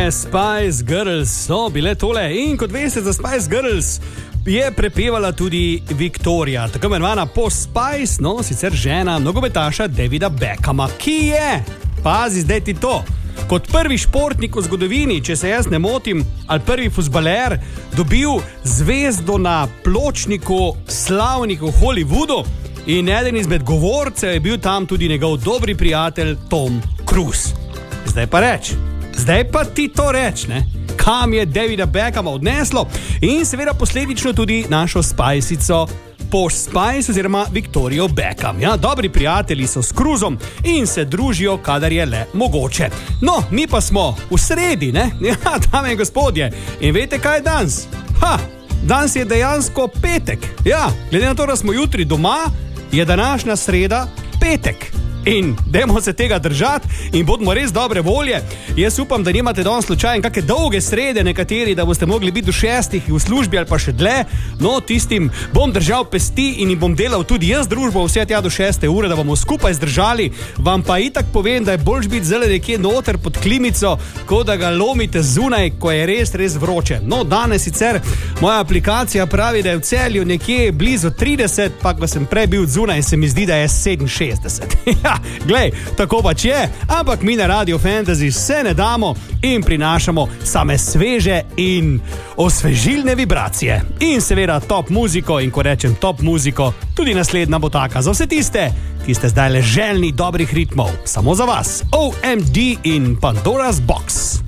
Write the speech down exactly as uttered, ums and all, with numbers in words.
Pesmice Spice Girls so bile tole in kot veste, za Spice Girls je prepevala tudi Victoria, tako imenovana Posh Spice, no sicer žena nogometaša Davida Beckhama, ki je, pazi zdaj ti to, kot prvi športnik v zgodovini, če se jaz ne motim, ali prvi fuzbaler, dobil zvezdo na pločniku slavnih v Hollywoodu in eden izmed govorcev je bil tam tudi njegov dobri prijatelj Tom Cruise. Zdaj pa reč, zdaj pa ti to reč, ne? Kam je Davida Beckhama odneslo in seveda posledično tudi našo spajsico Posh Spice oziroma Victorio Beckham. Ja, dobri prijatelji so s Cruisom in se družijo, kadar je le mogoče. No, mi pa smo v sredi, ne? Ja, dame in gospodje. In veste, kaj je danes? Ha, danes je dejansko petek. Ja, glede na to, da smo jutri doma, je današnja sreda petek. In dajmo se tega držati in bodimo res dobre volje. Jaz upam, da nimate danes slučajno kakšne dolge srede nekateri, da boste mogli biti do šestih v službi ali pa še dlje. No, tistim bom držal pesti in jim bom delal tudi jaz družbo vse tja do šeste ure, da bomo skupaj zdržali. Vam pa itak povem, da je boljš biti zelo nekje noter pod klimico, kot da ga lomite zunaj, ko je res, res vroče. No, danes sicer moja aplikacija pravi, da je v Celju nekje blizu trideset, pa ko sem prej bil zunaj, se mi zdi, da je sedeminšestdeset. Ja, glej, tako pač je, ampak mi na Radio Fantasy se ne damo in prinašamo same sveže in osvežilne vibracije. In seveda top muziko, in ko rečem top muziko, tudi naslednja bo taka za vse tiste, ki ste zdaj le željni dobrih ritmov. Samo za vas, O M D in Pandora's Box.